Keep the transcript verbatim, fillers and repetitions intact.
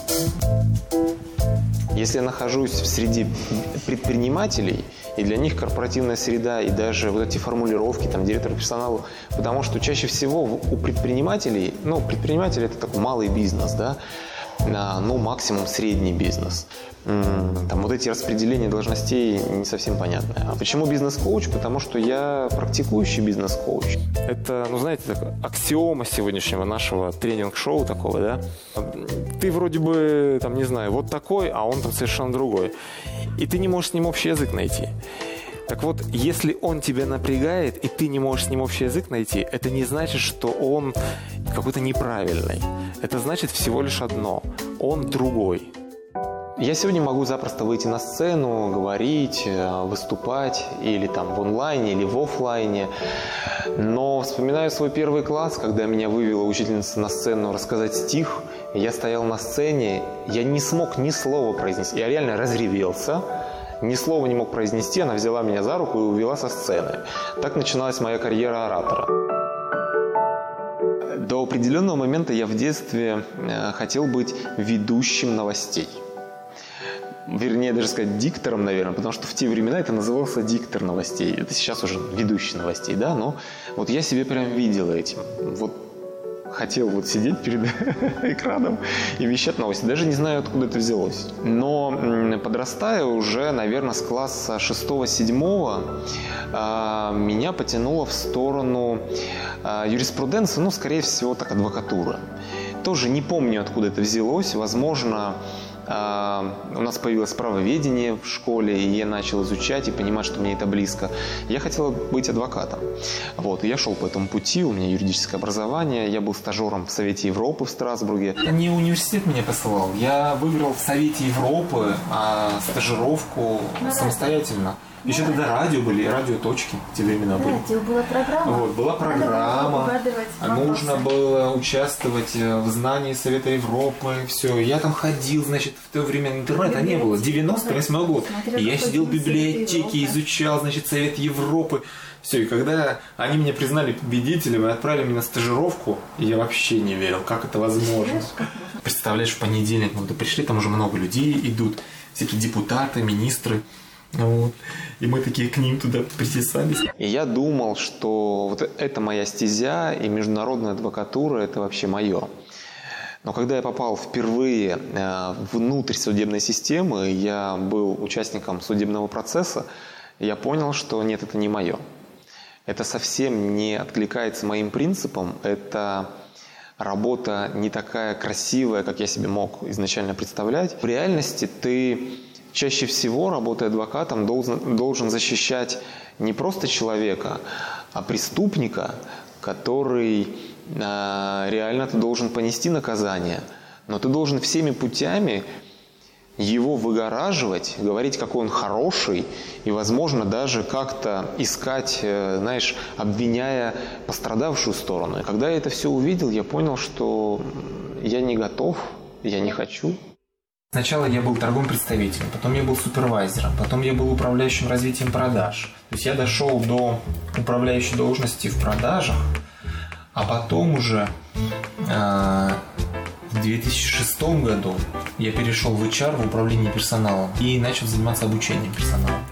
Если я нахожусь в среде предпринимателей, и для них корпоративная среда, и даже вот эти формулировки, там, директор персонала, потому что чаще всего у предпринимателей, ну, предприниматель – это такой малый бизнес, да, ну, максимум средний бизнес. Там вот эти распределения должностей не совсем понятны. А почему бизнес-коуч? Потому что я практикующий бизнес-коуч. Это, ну, знаете, так, аксиома сегодняшнего нашего тренинг-шоу такого, да? Ты вроде бы, там, не знаю, вот такой, а он там совершенно другой. И ты не можешь с ним общий язык найти. Так вот, если он тебя напрягает, и ты не можешь с ним общий язык найти, это не значит, что он какой-то неправильный. Это значит всего лишь одно – он другой. Я сегодня могу запросто выйти на сцену, говорить, выступать или там в онлайне, или в офлайне. Но вспоминаю свой первый класс, когда меня вывела учительница на сцену рассказать стих. Я стоял на сцене, я не смог ни слова произнести. Я реально разревелся, ни слова не мог произнести. Она взяла меня за руку и увела со сцены. Так начиналась моя карьера оратора. До определенного момента я в детстве хотел быть ведущим новостей. Вернее, даже сказать диктором, наверное, потому что в те времена это назывался диктор новостей. Это сейчас уже ведущий новостей, да, но вот я себе прям видел этим. Вот хотел вот сидеть перед экраном и вещать новости. Даже не знаю, откуда это взялось. Но подрастая уже, наверное, с класса шестого-седьмого, меня потянуло в сторону юриспруденции, ну, скорее всего, так, адвокатура. Тоже не помню, откуда это взялось. Возможно, у нас появилось правоведение в школе, и я начал изучать и понимать, что мне это близко. Я хотел быть адвокатом. Вот, и я шел по этому пути, у меня юридическое образование, я был стажером в Совете Европы в Страсбурге. Не университет меня посылал, я выиграл в Совете Европы а, стажировку самостоятельно. Еще тогда радио были, радиоточки в те времена были. Радио была программа. Вот, была программа. Нужно было участвовать в знании Совета Европы. Все. Я там ходил, значит, в то время интернета не было. девяносто восьмой год. И я сидел в библиотеке, изучал, значит, Совет Европы. Все. И когда они меня признали победителем и отправили меня на стажировку, я вообще не верил, как это возможно. Представляешь, в понедельник мы туда пришли, там уже много людей идут, всякие депутаты, министры. Вот. И мы такие к ним туда притесались. И я думал, что вот это моя стезя, и международная адвокатура – это вообще мое. Но когда я попал впервые внутрь судебной системы, я был участником судебного процесса, я понял, что нет, это не мое. Это совсем не откликается моим принципам, это работа не такая красивая, как я себе мог изначально представлять. В реальности ты чаще всего, работая адвокатом, должен, должен защищать не просто человека, а преступника, который э, реально ты должен понести наказание. Но ты должен всеми путями его выгораживать, говорить, какой он хороший, и, возможно, даже как-то искать, э, знаешь, обвиняя пострадавшую сторону. И когда я это все увидел, я понял, что я не готов, я не хочу. Сначала я был торговым представителем, потом я был супервайзером, потом я был управляющим развитием продаж. То есть я дошел до управляющей должности в продажах, а потом уже э, в две тысячи шестом году я перешел в эйч ар, в управление персоналом, и начал заниматься обучением персонала.